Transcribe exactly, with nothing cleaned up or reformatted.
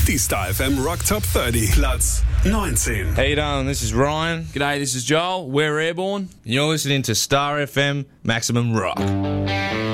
Die Star F M Rock Top thirty, Platz neunzehn. How you doing? This is Ryan. G'day, this is Joel. We're Airborne. You're listening to Star F M Maximum Rock.